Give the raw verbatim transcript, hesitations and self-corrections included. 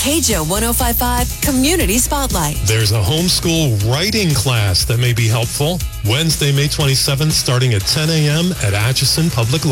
K J O one oh five point five Community Spotlight. There's a homeschool writing class that may be helpful. Wednesday, May twenty-seventh, starting at ten a.m. at Atchison Public Library.